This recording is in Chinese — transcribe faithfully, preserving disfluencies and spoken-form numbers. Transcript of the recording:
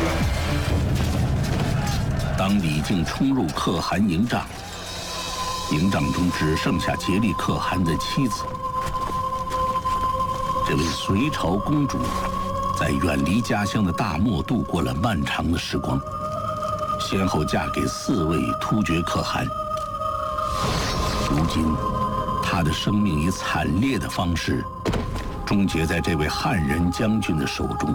当李靖冲入可汗营帐，营帐中只剩下竭力可汗的妻子。这位隋朝公主，在远离家乡的大漠度过了漫长的时光，先后嫁给四位突厥可汗。如今，她的生命以惨烈的方式终结在这位汉人将军的手中。